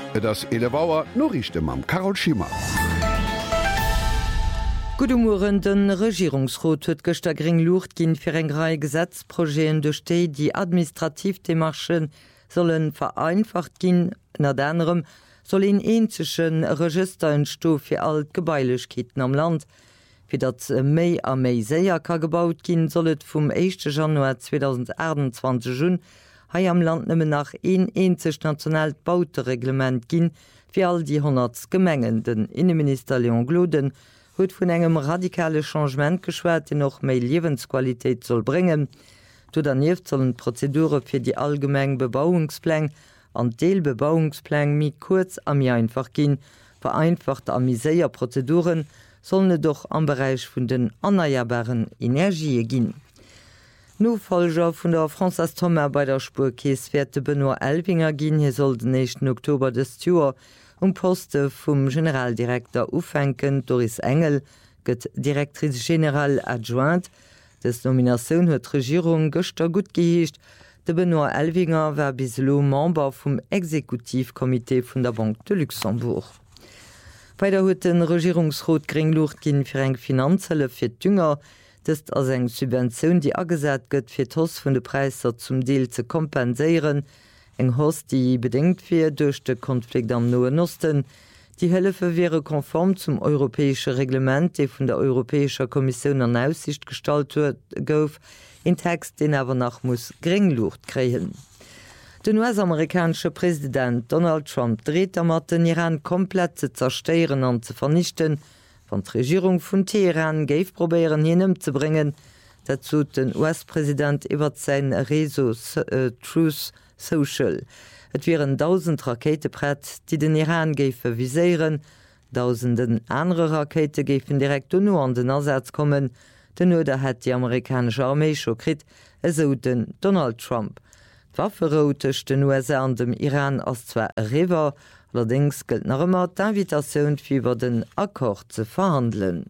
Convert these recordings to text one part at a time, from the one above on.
das Elevauer Norrichte am Carol Schimmer. Gudumuren den Regierungsrot huet gëster gering Luucht ginn fir eng Reihe Gesetzprojeen durchstei, die Administrativdemarchen sollen vereinfacht ginn, na anderem soll in enzeschen Register entsto fir alt Gebeilechkeeten am Land. Wie dat méi a méi séier ka gebaut ginn, sollet vum 1. Januar 2021 Jun hai am Land nëmme nach enzech national Bautereglement ginn fir all die 100 Gemengen. Den Innenminister Leon Gloden huet vun engem radikale Changement geschwert, die noch méi Lebensqualität soll bringen. Do daneft sollen Prozedure fir die allgemeng Bebauungspläng an Deelbebauungspläng mi kurz a mi einfach ginn, vereinfacht a miséier Prozeduren sollen doch am Bereich vun den erneuerbaren Energie ginn. No Folger vun der Françoise Thomas bei der Spurkees werte Benoit Elvinger ginn, hier soll den 1. Oktober des Jahr Poste vum Generaldirektor ufenken. Doris Engel gëtt Direktrice General Adjoint. Des Nominationun huet Regierung gëster gut geheescht. De Benoit Elvinger war biselo Member vum Exekutivkomitee vun der Banque de Luxembourg. Bei der huet den Regierungsrot Gringlucht ginn fir eng Finanzelle fir Dünger, dat as eng Subventionun, die agesat gëtt fir d'Hoss vun de Preiser zum Deel ze kompenéieren, eng Hoss, die bedingt fir duch de Konflikt am Noen Osten. Die Hëllefe wäre konform zum europäesche Reglement, de vun der Europäischer Kommission an Aussicht stalt gouf, in Text, den awer nach muss Gringlucht kreien. Den US-amerikanische Präsident Donald Trump dreht mat den Iran komplett ze zersteieren an ze vernichten, van d' Regierung vun Teheran geif probieren hinnem zu bringen, dazu den US-Präsident iwwer sein Reso Truth Social. Et wären 1000 Raketebrett, die den Iran geife visieren, tausenden andere Rakete geifen direkt nur an den Ersatz kommen, den nur der hat die amerikanische Armee schokrit, eso den Donald Trump. Wafferoutech den USA an dem Iran as zwar River, allerdings gilt noch immer d'Invitation fiwer den Akkord zu verhandeln.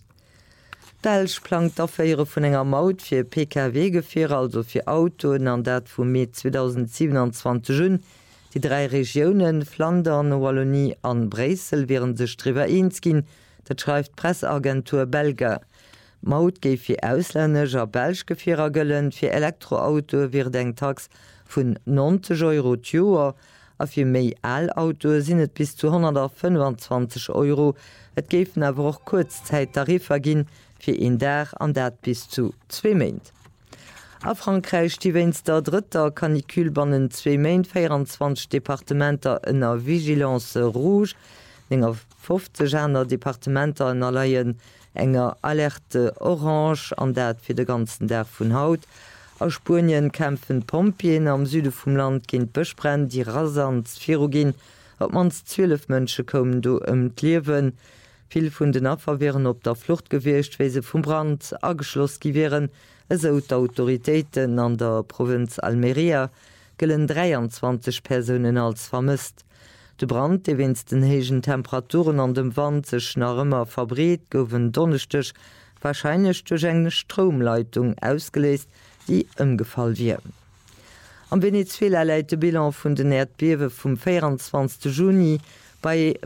Belsch plant d'Affäre vun enger Maut fir PKW-Gefähr, also fir Autoen an dat vum Mai 2027 Jun. Die 3 Regionen Flandern, Wallonie an Bresel wären sech drüber eins gin, dat schreibt Presseagentur Belga. Maut geif fir auslännescher Belschgefährer gëllen, fir Elektroauto wird eng Tax vun 90 € Joer, a fir méi Allauto sinnet bis zu 125 €. Et géfen awer och Kurzzeittarifer ginn fir en der an dat bis zu 2 Meint. A Frankreich stiwens der dritter Kanikülbannen 2 Meint 24 Departementer ënner Vigilance Rouge, enger 50 aner Departementer ënner Leiien enger Alerte Orange an dat fir de ganzen Der vun Haut. A Spurien kämpfen Pompien am Süde vum Land ginint besprennt, die rasant Virogin, op mans 12 Mënsche kommen do d'Liewen. Vill vun den Affer wären op der Flucht gewircht, wéi se vum Brand ageschloss giwieren, eso d'Autoritéiten an der Provinz Almeria gëllen 23 Personen als vermisst. De Brand, de winst den hegen Temperaturen an dem Wand sech nach ëmmer verbreet, goufen donnechtech wahrscheinlich durch eng Stromleitung ausgelesen, die ëmgefall wie. Am Venezuela leiit de Bilan vun den Erdbewe vum 24. Juni bei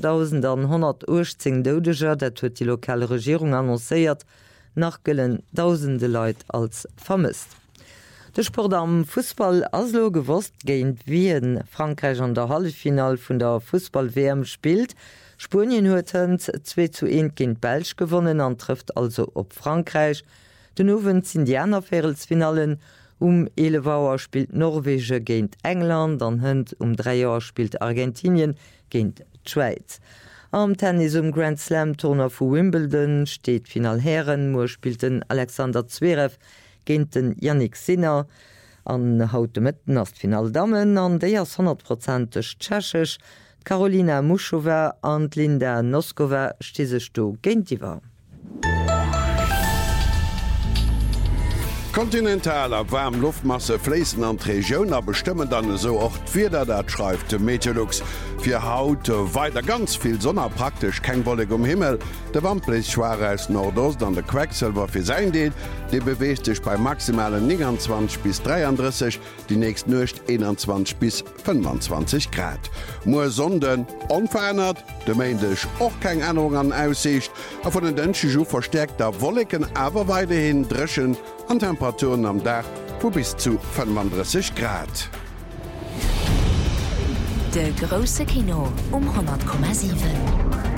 4.118 Dodeger, dat huet die lokale Regierung annoncéiert, nach gëllen tausende Leiit als vermisst. De Sport am Fußball aslo gewost géint Wien Frankreich an der Hallefinal vun der Fußball-WM spielt. Spurien hueten 2:1 gegen Belsch gewonnen an trifft also op Frankreich. Den Owen sind die Anferelsfinalen. 11 Uhr spielt Norwegen gegen England, an Hund 3 Uhr spielt Argentinien gegen Schweiz. Am Tennis Grand Slam Turnier vu Wimbledon steht Final Herren, Mo spielt den Alexander Zverev gegen den Yannick Sinner. An haute Mitten as Final Damen an déi as 100% tschechisch. Karolina Muschova an Linda Noskova stesech do gentiwer. Kontinentaler warm Luftmasse flessen an Regioner bestimmen dann so oft wieder dat schreibt Meteorlux fir Haut weiter ganz viel Sonne praktisch kein Wolleg Himmel. Der Wandblick schwaar aus Nordost an der Quecksilber fir sein deet, De beweest sich bei maximalen 29 bis 33, die nächst Nucht 21 bis 25 Grad. Mo sonden unverändert, de Mäindech och kein Änderung an Aussicht, a von den dënsche Ju verstärkter Wolken awer weiterhin dreschen an Temperaturen am Dach wo bis zu 35 Grad. De grosse Kino 100,7.